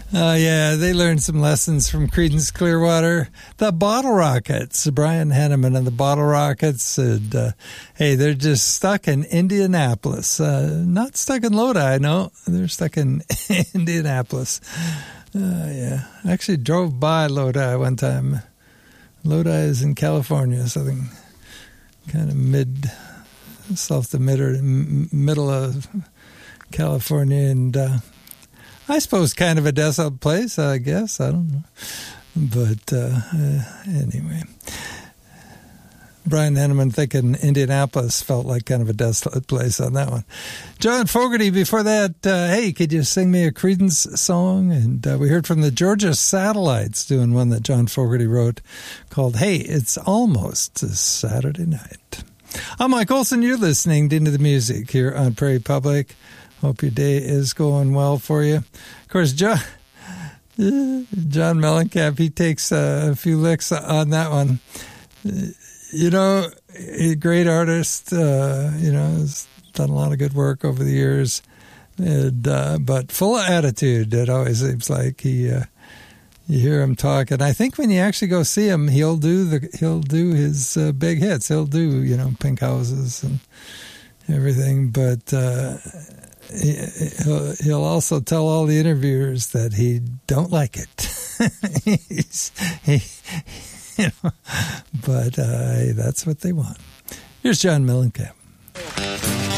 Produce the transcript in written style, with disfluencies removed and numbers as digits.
Yeah, they learned some lessons from Creedence Clearwater. The Bottle Rockets, Brian Henneman and the Bottle Rockets. And, hey, they're just stuck in Indianapolis. Not stuck in Lodi, no. They're stuck in Indianapolis. Yeah, I actually drove by Lodi one time. Lodi is in California, something kind of south to middle of California, and I suppose kind of a desolate place, I guess. I don't know. But anyway, Brian Henneman thinking Indianapolis felt like kind of a desolate place on that one. John Fogerty, before that, hey, could you sing me a Creedence song? And we heard from the Georgia Satellites doing one that John Fogerty wrote called Hey, It's Almost Saturday Night. I'm Mike Olson. You're listening to Into the Music here on Prairie Public. Hope your day is going well for you. Of course, John Mellencamp, he takes a few licks on that one. You know, a great artist, has done a lot of good work over the years, and, but full of attitude. It always seems like you hear him talk, and I think when you actually go see him, he'll do his big hits. He'll do Pink Houses and everything, but he'll also tell all the interviewers that he don't like it. But that's what they want. Here's John Mellencamp.